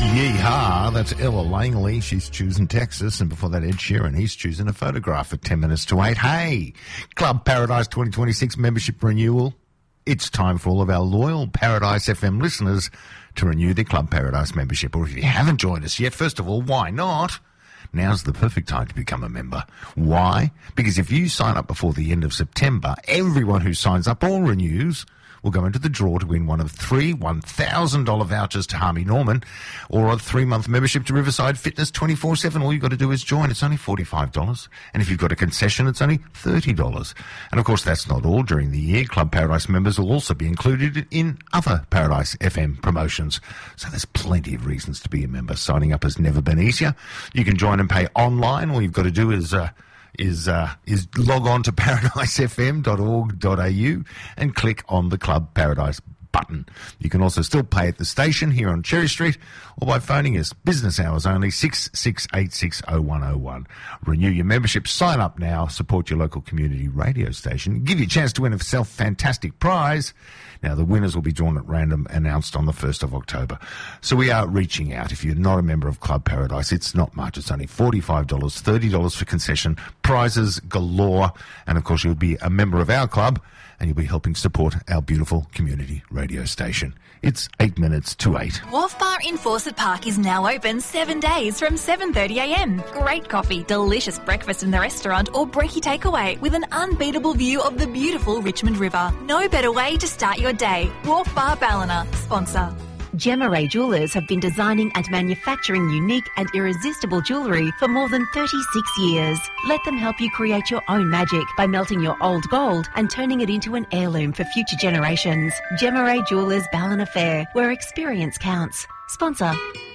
Yeehaw, that's Ella Langley. She's choosing Texas. And before that, Ed Sheeran. He's choosing a photograph at 10 minutes to 8. Hey, Club Paradise 2026 membership renewal. It's time for all of our loyal Paradise FM listeners to renew their Club Paradise membership. Or if you haven't joined us yet, first of all, why not? Now's the perfect time to become a member. Why? Because if you sign up before the end of September, everyone who signs up or renews will go into the draw to win one of 3 $1,000 vouchers to Harvey Norman or a 3-month membership to Riverside Fitness 24/7. All you've got to do is join. It's only $45. And if you've got a concession, it's only $30. And, of course, that's not all. During the year, Club Paradise members will also be included in other Paradise FM promotions. So there's plenty of reasons to be a member. Signing up has never been easier. You can join and pay online. All you've got to do is log on to paradisefm.org.au and click on the Club Paradise button. You can also still pay at the station here on Cherry Street or by phoning us. Business hours only, 66860101. Renew your membership, sign up now, support your local community radio station, give you a chance to win a fantastic prize. Now, the winners will be drawn at random, announced on the 1st of October. So we are reaching out. If you're not a member of Club Paradise, it's not much. It's only $45, $30 for concession, prizes galore, and, of course, you'll be a member of our club, and you'll be helping support our beautiful community radio station. It's 8 minutes to 8. Wharf Bar in Fawcett Park is now open 7 days from 7:30am. Great coffee, delicious breakfast in the restaurant or brekkie takeaway with an unbeatable view of the beautiful Richmond River. No better way to start your day. Wharf Bar Ballina, sponsor. Gemma Ray Jewellers have been designing and manufacturing unique and irresistible jewellery for more than 36 years. Let them help you create your own magic by melting your old gold and turning it into an heirloom for future generations. Gemma Ray Jewellers Ballina Fair, where experience counts. Sponsor.